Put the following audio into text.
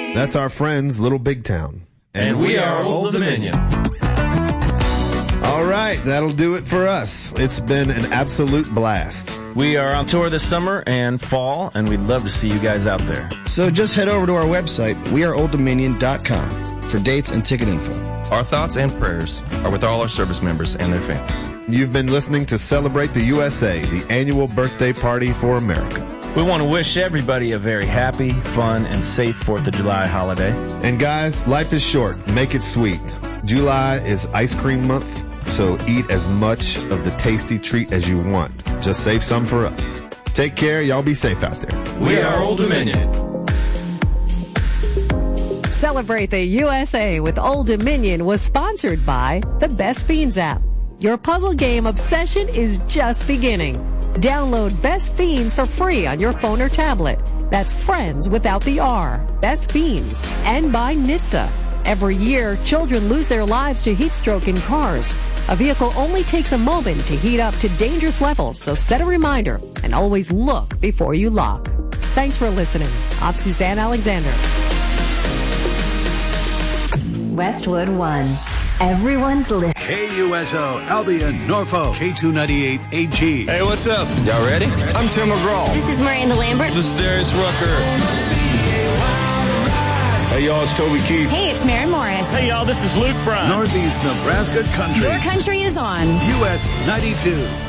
That's our friends, Little Big Town. And we are Old Dominion. All right, that'll do it for us. It's been an absolute blast. We are on tour this summer and fall, and we'd love to see you guys out there. So just head over to our website, weareolddominion.com, for dates and ticket info. Our thoughts and prayers are with all our service members and their families. You've been listening to Celebrate the USA, the annual birthday party for America. We want to wish everybody a very happy, fun, and safe 4th of July holiday. And guys, life is short. Make it sweet. July is ice cream month, so eat as much of the tasty treat as you want. Just save some for us. Take care. Y'all be safe out there. We are Old Dominion. Celebrate the USA with Old Dominion was sponsored by the Best Fiends app. Your puzzle game obsession is just beginning. Download Best Fiends for free on your phone or tablet. That's friends without the R. Best Fiends. And by NHTSA. Every year, children lose their lives to heat stroke in cars. A vehicle only takes a moment to heat up to dangerous levels, so set a reminder and always look before you lock. Thanks for listening. I'm Suzanne Alexander. Westwood One. Everyone's listening. KUSO, Albion, Norfolk, K298 AG. Hey, what's up? Y'all ready? I'm Tim McGraw. This is Miranda Lambert. This is Darius Rucker. Hey, y'all, it's Toby Keith. Hey, it's Mary Morris. Hey, y'all, this is Luke Bryan. Northeast Nebraska Country. Your country is on. US 92.